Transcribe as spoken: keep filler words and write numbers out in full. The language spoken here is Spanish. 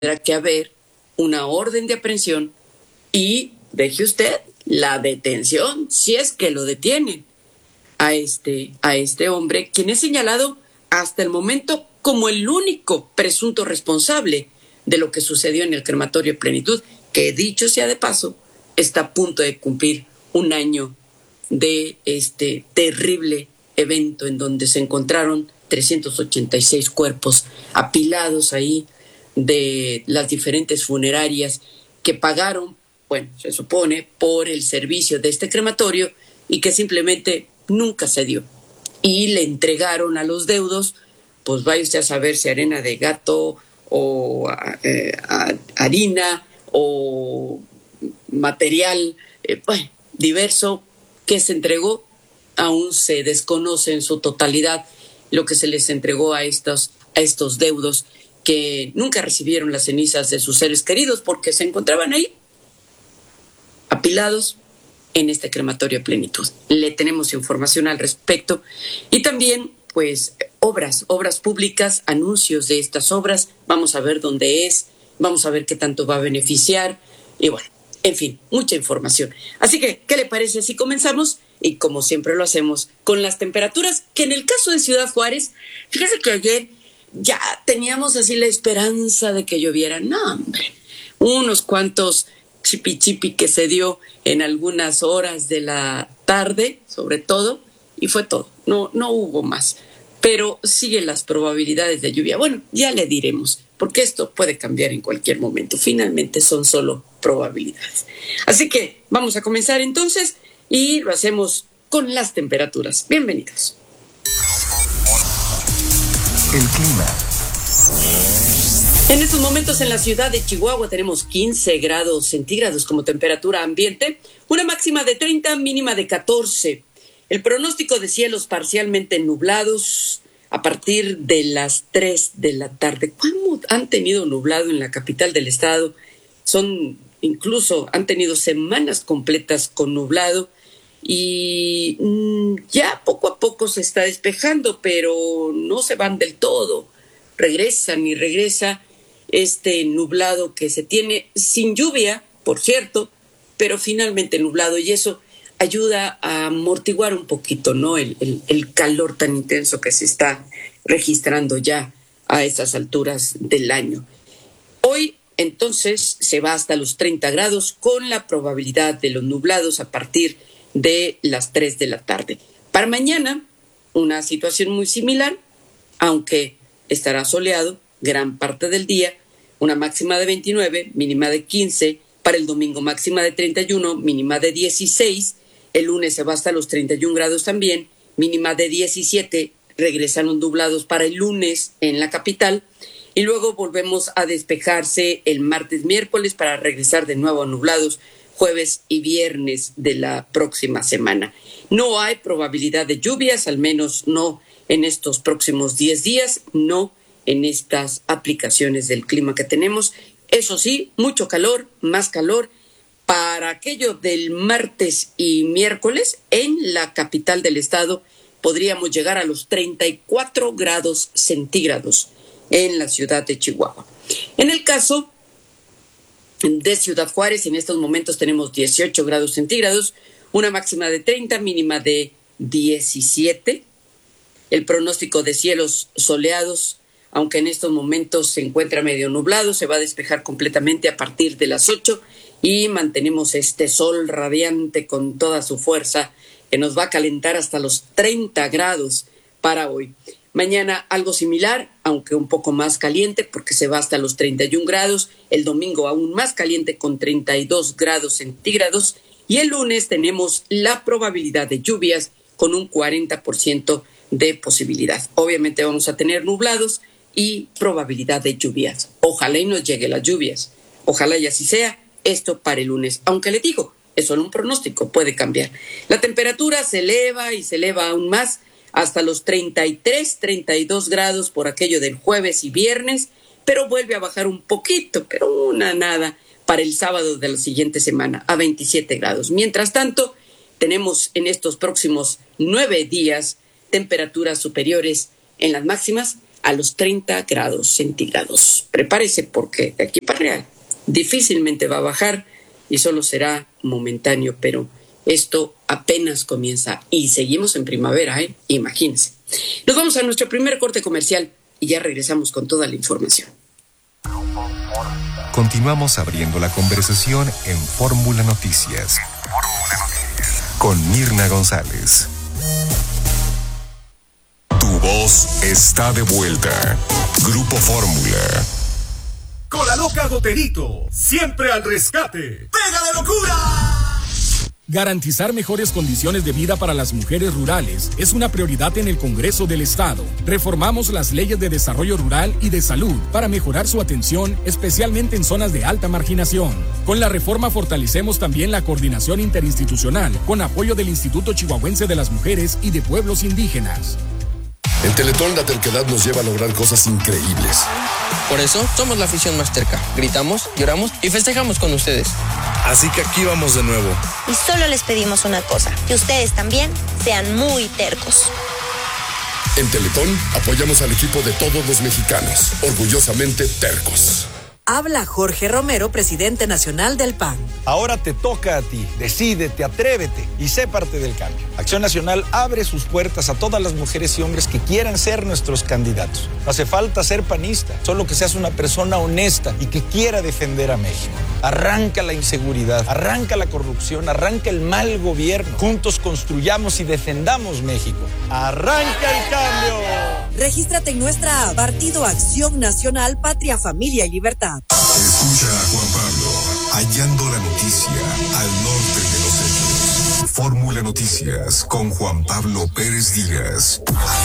tendrá que haber una orden de aprehensión y, deje usted, la detención, si es que lo detienen a este, a este hombre, quien es señalado hasta el momento como el único presunto responsable de lo que sucedió en el crematorio Plenitud, que dicho sea de paso, está a punto de cumplir un año de este terrible evento en donde se encontraron trescientos ochenta y seis cuerpos apilados ahí de las diferentes funerarias que pagaron, bueno, se supone, por el servicio de este crematorio y que simplemente nunca se dio. Y le entregaron a los deudos, pues vaya usted a saber si arena de gato o eh, harina o material eh, bueno, diverso que se entregó. Aún se desconoce en su totalidad lo que se les entregó a estos, a estos deudos que nunca recibieron las cenizas de sus seres queridos porque se encontraban ahí, apilados en este crematorio Plenitud. Le tenemos información al respecto y también, pues, obras, obras públicas, anuncios de estas obras. Vamos a ver dónde es, vamos a ver qué tanto va a beneficiar y bueno, en fin, mucha información. Así que, ¿qué le parece si comenzamos? Y como siempre lo hacemos, con las temperaturas, que en el caso de Ciudad Juárez, fíjese que ayer ya teníamos así la esperanza de que lloviera. No, hombre, unos cuantos chipi chipi que se dio en algunas horas de la tarde, sobre todo, y fue todo. No, no hubo más. Pero siguen las probabilidades de lluvia. Bueno, ya le diremos, porque esto puede cambiar en cualquier momento. Finalmente son solo probabilidades. Así que vamos a comenzar entonces y lo hacemos con las temperaturas. Bienvenidos. El clima. En estos momentos en la ciudad de Chihuahua tenemos quince grados centígrados como temperatura ambiente, una máxima de treinta, mínima de catorce. El pronóstico de cielos parcialmente nublados a partir de las tres de la tarde. ¿Cómo han tenido nublado en la capital del estado? Son incluso, han tenido semanas completas con nublado y mmm, ya poco a poco se está despejando, pero no se van del todo. Regresan y regresa este nublado que se tiene sin lluvia, por cierto, pero finalmente nublado, y eso ayuda a amortiguar un poquito, ¿no? El, el, el calor tan intenso que se está registrando ya a estas alturas del año. Hoy, entonces, se va hasta los treinta grados con la probabilidad de los nublados a partir de las tres de la tarde. Para mañana, una situación muy similar, aunque estará soleado gran parte del día, una máxima de veintinueve, mínima de quince, para el domingo máxima de treinta y uno, mínima de dieciséis, el lunes se va hasta los treinta y un grados también, mínima de diecisiete, regresan los nublados para el lunes en la capital, y luego volvemos a despejarse el martes, miércoles, para regresar de nuevo a nublados jueves y viernes de la próxima semana. No hay probabilidad de lluvias, al menos no en estos próximos diez días, no en estas aplicaciones del clima que tenemos. Eso sí, mucho calor, más calor para aquello del martes y miércoles en la capital del estado. Podríamos llegar a los treinta y cuatro grados centígrados en la ciudad de Chihuahua. En el caso de Ciudad Juárez, en estos momentos tenemos dieciocho grados centígrados, una máxima de treinta, mínima de diecisiete. El pronóstico de cielos soleados, aunque en estos momentos se encuentra medio nublado, se va a despejar completamente a partir de las ocho y mantenemos este sol radiante con toda su fuerza que nos va a calentar hasta los treinta grados para hoy. Mañana algo similar, aunque un poco más caliente porque se va hasta los treinta y un grados. El domingo aún más caliente con treinta y dos grados centígrados. Y el lunes tenemos la probabilidad de lluvias con un cuarenta por ciento de posibilidad. Obviamente vamos a tener nublados y probabilidad de lluvias. Ojalá y nos llegue las lluvias. Ojalá y así sea esto para el lunes. Aunque le digo, es solo un pronóstico, puede cambiar. La temperatura se eleva y se eleva aún más hasta los treinta y tres, treinta y dos grados por aquello del jueves y viernes, pero vuelve a bajar un poquito, pero una nada, para el sábado de la siguiente semana, a veintisiete grados. Mientras tanto, tenemos en estos próximos nueve días temperaturas superiores en las máximas a los treinta grados centígrados. Prepárese porque de aquí para real difícilmente va a bajar y solo será momentáneo, pero esto apenas comienza y seguimos en primavera, ¿eh? Imagínense. Nos vamos a nuestro primer corte comercial y ya regresamos con toda la información. Continuamos abriendo la conversación en Fórmula Noticias con Mirna González. Tu voz está de vuelta. Grupo Fórmula. Con la loca Goterito, siempre al rescate. ¡Pega de locura! Garantizar mejores condiciones de vida para las mujeres rurales es una prioridad en el Congreso del Estado. Reformamos las leyes de desarrollo rural y de salud para mejorar su atención, especialmente en zonas de alta marginación. Con la reforma fortalecemos también la coordinación interinstitucional con apoyo del Instituto Chihuahuense de las Mujeres y de Pueblos Indígenas. En Teletón la terquedad nos lleva a lograr cosas increíbles. Por eso somos la afición más terca. Gritamos, lloramos y festejamos con ustedes. Así que aquí vamos de nuevo. Y solo les pedimos una cosa, que ustedes también sean muy tercos. En Teletón apoyamos al equipo de todos los mexicanos, orgullosamente tercos. Habla Jorge Romero, presidente nacional del P A N. Ahora te toca a ti. Decídete, atrévete y sé parte del cambio. Acción Nacional abre sus puertas a todas las mujeres y hombres que quieran ser nuestros candidatos. No hace falta ser panista, solo que seas una persona honesta y que quiera defender a México. Arranca la inseguridad, arranca la corrupción, arranca el mal gobierno. Juntos construyamos y defendamos México. ¡Arranca el cambio! Regístrate en nuestra app, Partido Acción Nacional, Patria, Familia y Libertad. Escucha a Juan Pablo, hallando la noticia al norte de los hechos. Fórmula Noticias con Juan Pablo Pérez Díaz.